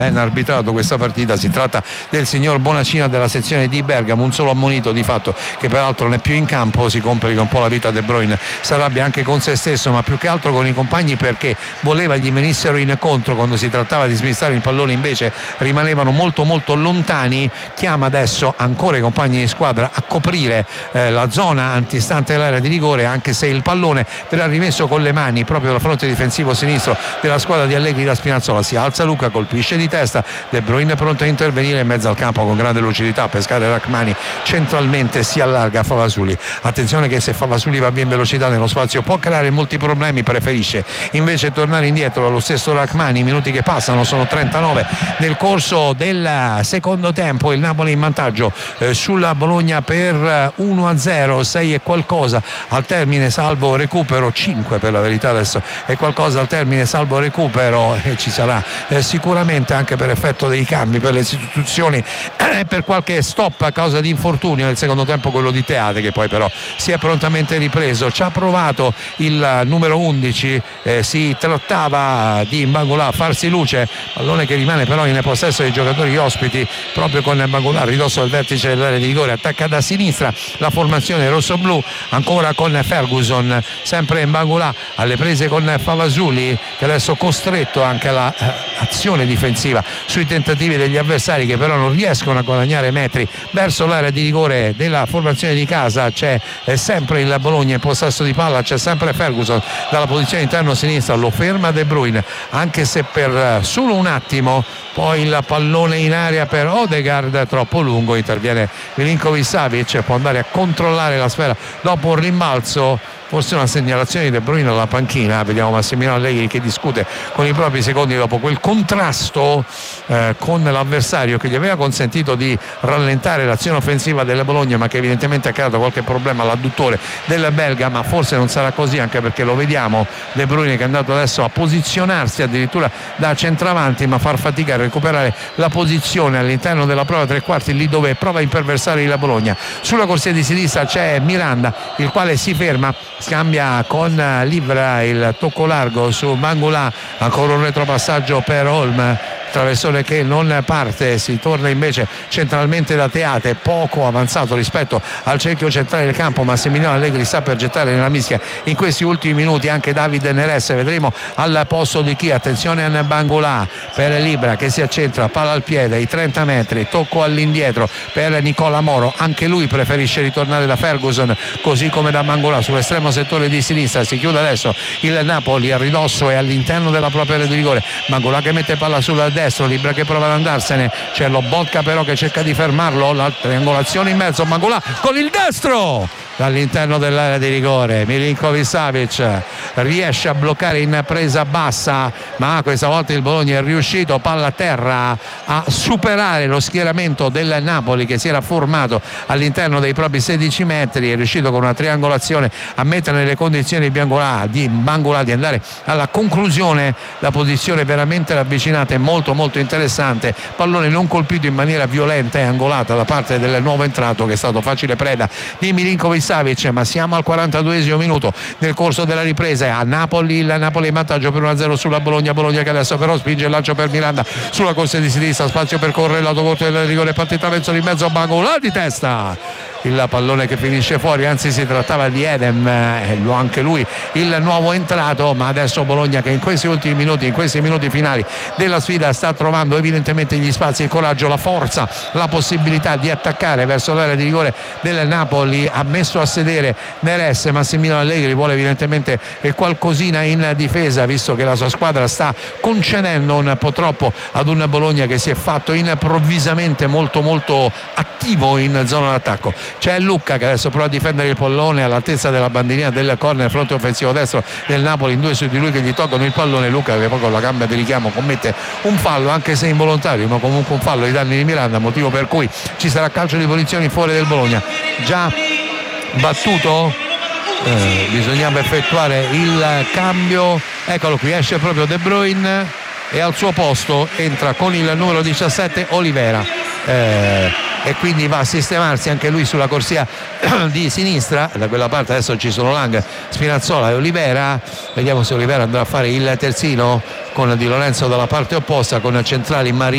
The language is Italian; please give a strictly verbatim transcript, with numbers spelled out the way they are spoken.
ben arbitrato questa partita. Si tratta del signor Bonacina della sezione di Bergamo, un solo ammonito di fatto, che peraltro non è più in campo. Si complica un po' la vita De Bruyne, si arrabbia anche con se stesso, ma più che altro con i compagni, perché voleva gli venissero incontro quando si trattava di smistare il pallone, invece rimanevano molto molto lontani. Chiama adesso ancora i compagni di squadra a coprire eh, la zona antistante l'area di rigore, anche se il pallone verrà rimesso con le mani proprio dal fronte difensivo sinistro della squadra di Allegri da Spinazzola. Si alza Luca, colpisce di testa, De Bruyne pronto a intervenire in mezzo al campo con grande lucidità, pescare Rachmani centralmente, si allarga Favasuli. Attenzione che se Favasuli va via in velocità nello spazio può creare molti problemi, preferisce invece tornare indietro allo stesso Rachmani. I minuti che passano sono trentanove nel corso del secondo tempo, il Napoli in vantaggio eh, sulla Bologna per uno a zero, sei e qualcosa al termine salvo recupero, cinque per la verità adesso e qualcosa al termine salvo recupero, e ci sarà eh, sicuramente anche per effetto dei cambi per le istituzioni e eh, per qualche stop a causa di infortunio nel secondo tempo, quello di Teate, che poi però si è prontamente ripreso. Ci ha provato il numero undici, eh, si trattava di Mbangula a farsi luce, pallone che rimane però in possesso dei giocatori ospiti proprio con Mbangula a ridosso del vertice dell'area di rigore. Attacca da sinistra la formazione rossoblu, ancora con Ferguson, sempre Mbangula alle prese con Favasuli, che adesso costretto anche all'azione difensiva sui tentativi degli avversari, che però non riescono a guadagnare metri verso l'area di rigore della formazione di casa. C'è eh, sempre il Bologna in possesso di palla, c'è sempre Ferguson dalla posizione interno sinistra, lo ferma De Bruyne, anche se per solo un attimo. Poi il pallone in aria per Odegaard, troppo lungo, interviene Milinkovic Savic, può andare a controllare la sfera dopo un rimbalzo. Forse una segnalazione di De Bruyne alla panchina. Vediamo Massimiliano Allegri che discute con i propri secondi dopo quel contrasto eh, con l'avversario che gli aveva consentito di rallentare l'azione offensiva della Bologna, ma che evidentemente ha creato qualche problema all'adduttore del belga. Ma forse non sarà così, anche perché lo vediamo De Bruyne che è andato adesso a posizionarsi addirittura da centravanti, ma far fatica a recuperare la posizione all'interno della prova tre quarti, lì dove prova a imperversare la Bologna. Sulla corsia di sinistra c'è Miranda, il quale si ferma, scambia con Livra, il tocco largo su Mbangula, ancora un retropassaggio per Holm, traversone che non parte, si torna invece centralmente da Teate, poco avanzato rispetto al cerchio centrale del campo. Massimiliano Allegri sta per gettare nella mischia in questi ultimi minuti anche David Neres, vedremo al posto di chi. Attenzione a Mbangula per Libra che si accentra, palla al piede, i trenta metri, tocco all'indietro per Nicola Moro, anche lui preferisce ritornare da Ferguson così come da Mbangula sull'estremo settore di sinistra. Si chiude adesso il Napoli a ridosso e all'interno della propria area di rigore. Mbangula che mette palla sulla destro, Libra che prova ad andarsene, c'è lo Bocca però che cerca di fermarlo, la triangolazione in mezzo, Mbangula con il destro dall'interno dell'area di rigore. Milinkovic Savic riesce a bloccare in presa bassa, ma questa volta il Bologna è riuscito, palla a terra, a superare lo schieramento del Napoli che si era formato all'interno dei propri sedici metri. È riuscito con una triangolazione a mettere nelle condizioni di Mbangula di, Mbangula di andare alla conclusione. La posizione veramente ravvicinata è molto molto interessante, pallone non colpito in maniera violenta e angolata da parte del nuovo entrato, che è stato facile preda di Milinkovic Savic. Ma siamo al quarantaduesimo minuto nel corso della ripresa, a Napoli il Napoli in vantaggio per uno a zero sulla Bologna. Bologna che adesso però spinge il lancio per Miranda sulla corsia di sinistra, spazio per correre, lato corto del rigore, partita verso di mezzo, Mbangula di testa, il pallone che finisce fuori, anzi si trattava di Edem, eh, anche lui il nuovo entrato. Ma adesso Bologna che in questi ultimi minuti, in questi minuti finali della sfida, sta trovando evidentemente gli spazi, il coraggio, la forza, la possibilità di attaccare verso l'area di rigore del Napoli. Ha messo a sedere Neres, Massimiliano Allegri vuole evidentemente qualcosina in difesa, visto che la sua squadra sta concedendo un po' troppo ad un Bologna che si è fatto improvvisamente molto molto attivo in zona d'attacco. C'è Lucca che adesso prova a difendere il pallone all'altezza della bandierina del corner, fronte offensivo destro del Napoli, in due su di lui che gli toccano il pallone. Lucca che poi con la gamba di richiamo commette un fallo, anche se involontario, ma comunque un fallo ai danni di Miranda, motivo per cui ci sarà calcio di punizione in fuori del Bologna. Già battuto, eh, bisognava effettuare il cambio, eccolo qui, esce proprio De Bruyne e al suo posto entra con il numero diciassette Olivera, eh, e quindi va a sistemarsi anche lui sulla corsia di sinistra. Da quella parte adesso ci sono Lang, Spinazzola e Olivera. Vediamo se Olivera andrà a fare il terzino con Di Lorenzo dalla parte opposta, con centrali Maria